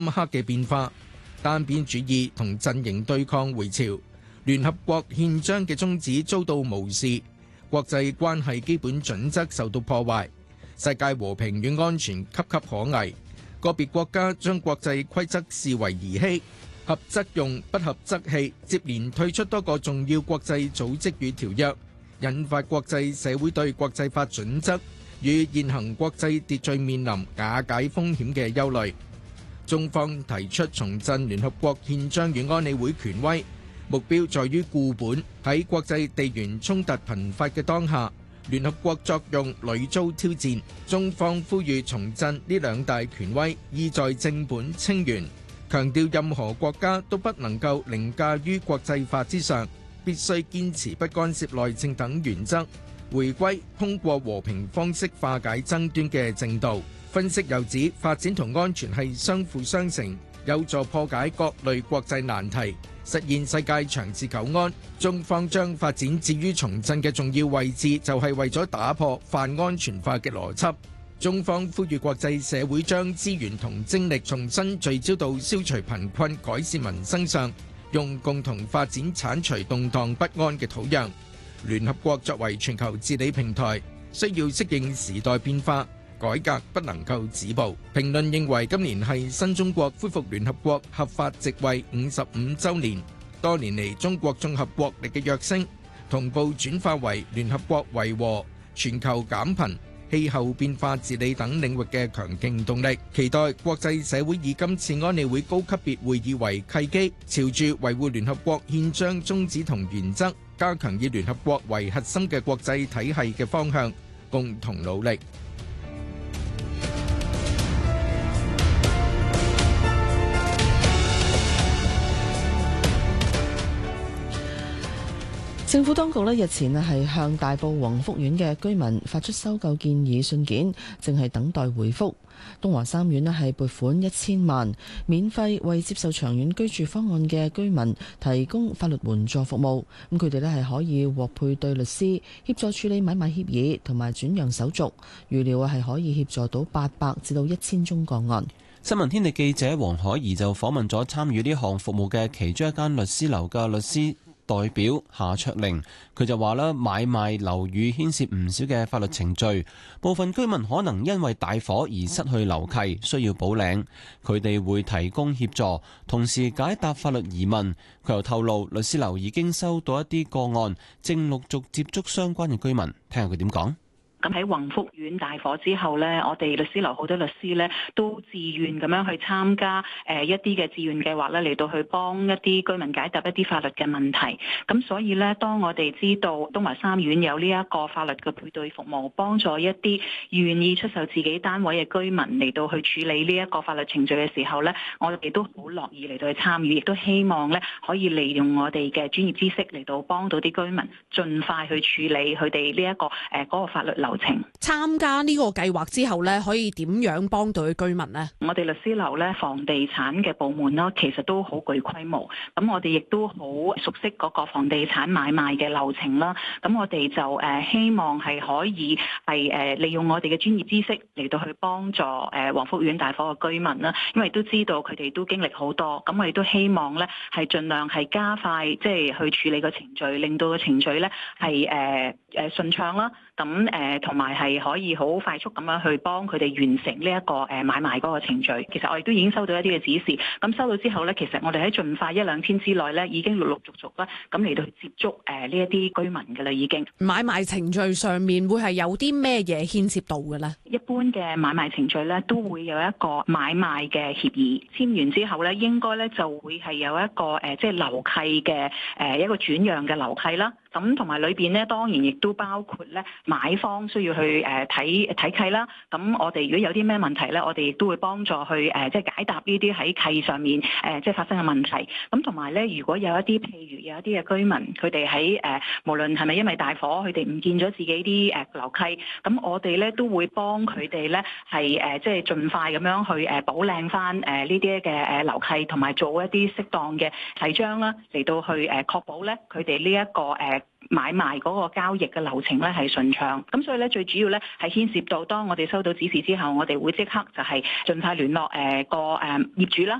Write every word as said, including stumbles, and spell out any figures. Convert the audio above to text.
刻嘅變化，單邊主義同陣營對抗回潮，聯合國憲章嘅宗旨遭到無視，國際關係基本準則受到破壞，世界和平與安全岌岌可危。個別國家將國際規則視為兒戲，合則用，不合則棄，接連退出多個重要國際組織與條約，引發國際社會對國際法準則與現行國際秩序面臨瓦解風險嘅憂慮。中方提出重振聯合國憲章與安理會權威，目標在於固本。喺國際地緣衝突頻發嘅當下，聯合國作用屢遭挑戰，中方呼籲重振呢兩大權威，意在正本清源，強調任何國家都不能夠凌駕於國際法之上，必須堅持不干涉內政等原則，回歸通過和平方式化解爭端嘅正道。分析又指，發展同安全係相輔相成，有助破解各類國際難題，實現世界長治久安。中方將發展置於重振嘅重要位置，就係為咗打破泛安全化嘅邏輯。中方呼籲國際社會將資源同精力重新聚焦到消除貧困、改善民生上，用共同發展剷除動盪不安嘅土壤。聯合國作為全球治理平台，需要適應時代變化，改革不能夠止步。評論認為，今年係新中國恢復聯合國合法席位五十五週年，多年嚟中國綜合國力嘅躍升，同步轉化為聯合國維和、全球減貧、氣候變化治理等領域嘅強勁動力。期待國際社會以今次安理會高級別會議為契機，朝住維護聯合國憲章宗旨同原則，加強以聯合國為核心嘅國際體系嘅方向，共同努力。 政府當局咧日前啊係向大埔宏福苑嘅居民發出收購建議信件，正係等待回覆。東華三院咧係撥款一千萬，免費為接受長遠居住方案嘅居民提供法律援助服務。咁佢哋咧係可以獲配對律師協助處理買賣協議同埋轉讓手續，預料啊係可以協助到八百至到一千宗個案。 新聞天地記者黃海怡就訪問咗參與呢項服務嘅其中一間律師樓嘅律師代表夏卓玲，佢就話啦，買賣樓宇牽涉唔少嘅法律程序，部分居民可能因為大火而失去樓契，需要補領，佢哋會提供協助，同時解答法律疑問。佢又透露，律師樓已經收到一啲個案，正陸續接觸相關嘅居民，聽下佢點講。 咁喺宏福苑大火之後呢，我哋律師樓好多律師呢都自願咁樣去參加誒一啲嘅志願計劃咧，嚟到去幫一啲居民解答一啲法律嘅問題。咁所以呢，當我哋知道東華三院有呢一個法律嘅配對服務，幫助一啲願意出售自己單位嘅居民嚟到去處理呢一個法律程序嘅時候呢，我哋都好樂意嚟到去參與，亦都希望呢可以利用我哋嘅專業知識嚟到幫到啲居民，盡快去處理佢哋呢一個誒嗰個法律流程。 參加呢個計劃之後咧，可以點樣幫到居民呢？ 我哋律師樓咧，房地產嘅部門啦，其實都好具規模。咁我哋亦都好熟悉嗰個房地產買賣嘅流程啦。咁我哋就誒希望係可以係誒利用我哋嘅專業知識嚟到去幫助誒宏福苑大火嘅居民啦。因為都知道佢哋都經歷好多，咁我哋都希望咧係盡量係加快即係去處理個程序，令到個程序咧係誒誒順暢啦。咁誒同埋係可以好快速咁樣去幫佢哋完成呢一個誒買賣嗰個程序。其實我哋都已經收到一啲嘅指示，咁收到之後咧，其實我哋喺盡快一兩天之內咧，已經陸陸續續啦，咁嚟到去接觸誒呢一啲居民嘅啦，已經。 買賣程序上面會係有啲咩嘢牽涉到嘅咧？ 一般嘅買賣程序咧，都會有一個買賣嘅協議，簽完之後咧，應該咧就會係有一個誒即係樓契嘅誒一個轉讓嘅樓契啦。咁同埋裏邊咧，當然亦都包括咧買方需要去誒睇睇契啦。咁我哋如果有啲咩問題咧，我哋亦都會幫助去誒即係解答呢啲喺契上面誒即係發生嘅問題。咁同埋咧，如果有一啲譬如有一啲嘅居民，佢哋喺誒無論係咪因為大火，佢哋唔見咗自己啲誒樓契，咁我哋咧都會幫佢哋咧係誒即係盡快咁樣去誒補領翻誒呢啲嘅誒樓契，同埋做一啲適當嘅契章啦，嚟到去誒確保咧佢哋呢一個誒買賣嗰個交易嘅流程咧係順暢。咁所以咧最主要咧係牽涉到當我哋收到指示之後，我哋會即刻就係盡快聯絡誒個誒業主啦。